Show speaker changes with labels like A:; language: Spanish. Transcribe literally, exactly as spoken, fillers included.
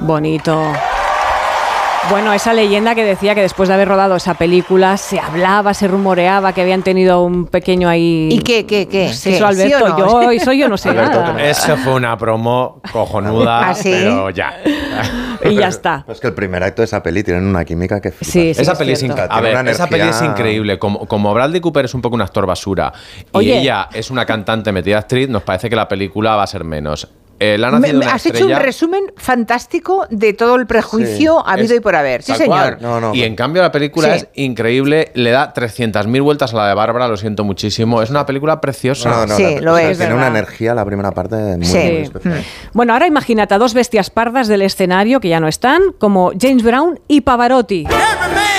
A: Bonito. Bueno, esa leyenda que decía que después de haber rodado esa película se hablaba, se rumoreaba que habían tenido un pequeño ahí...
B: ¿Y qué, qué, qué?
A: Pues eso, Alberto, ¿sí o no? yo, eso yo no sé nada.
C: Eso fue una promo cojonuda,
B: ¿Ah, sí?
C: pero ya.
A: Y ya está.
D: Es que el primer acto de esa peli tienen una química que flipas.
A: Sí, sí,
C: esa
A: es
C: peli es
A: cierto.
C: inc- a ver, esa peli es increíble. Como, como Bradley Cooper es un poco un actor basura y
A: Oye.
C: ella es una cantante metida actriz, nos parece que la película va a ser menos. Eh, la ha
B: Me-
C: nacido
B: me-
C: una
B: has hecho
C: estrella,
B: un resumen fantástico de todo el prejuicio
D: Sí.
B: habido
C: Es
B: y por haber. Sí,
C: tal
B: señor.
C: cual.
D: No, no.
C: Y en cambio la película
B: Sí.
C: es increíble, le da trescientas mil vueltas a la de Bárbara, lo siento muchísimo. Es una película preciosa.
D: No, no,
B: Sí,
D: la-
B: lo
D: o sea,
B: es,
D: tiene
A: verdad.
D: una energía la primera parte muy,
B: Sí.
D: muy especial.
A: Bueno, ahora imagínate a dos bestias pardas del escenario que ya no están, como James Brown y Pavarotti.
E: Every man